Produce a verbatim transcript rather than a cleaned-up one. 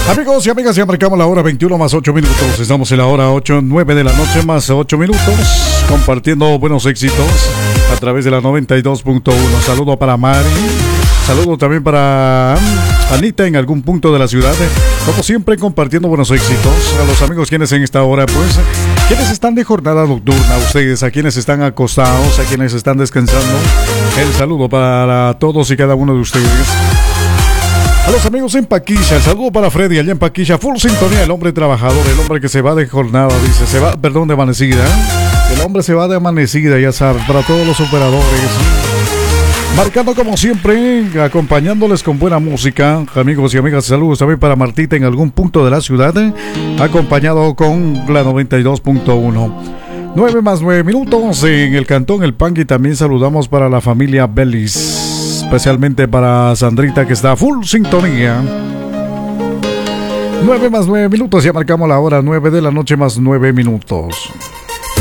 Amigos y amigas, ya marcamos la hora veintiuno más ocho minutos. Estamos en la hora ocho, nueve de la noche más ocho minutos, compartiendo buenos éxitos a través de la noventa y dos punto uno. Saludo para Mari, saludo también para Anita en algún punto de la ciudad. Como siempre, compartiendo buenos éxitos. A los amigos quienes en esta hora, pues, quienes están de jornada nocturna, ustedes, a quienes están acostados, a quienes están descansando. El saludo para todos y cada uno de ustedes. A los amigos en Paquilla, el saludo para Freddy allá en Paquilla, full sintonía, el hombre trabajador, el hombre que se va de jornada, dice, se va, perdón, de amanecida, ¿eh? El hombre se va de amanecida, ya sabes, para todos los operadores. Marcando como siempre, acompañándoles con buena música, amigos y amigas, saludos también para Martita en algún punto de la ciudad, ¿eh? Acompañado con la noventa y dos punto uno. nueve más nueve minutos en el Cantón El Pangui, también saludamos para la familia Belis. Especialmente para Sandrita que está full sintonía. nueve más nueve minutos, ya marcamos la hora nueve de la noche más nueve minutos.